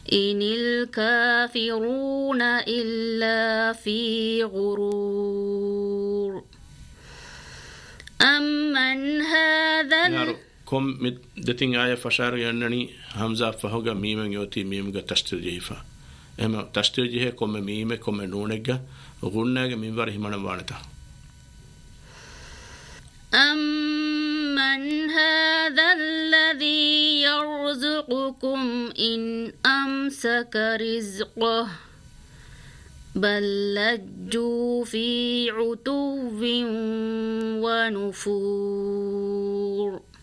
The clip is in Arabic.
إن الكافرون إلا في غرور أمن هذا كم دتين آية فشار ينني همزة فهوجا ميم يوتي ميم جا تشتريه فا إما تشتريه كم ميم كم نونجا غنّا ميم بره من وانتا أمن هذا الذي يرزقكم إن أمسك رزقه بل لجوا في عتو ونفور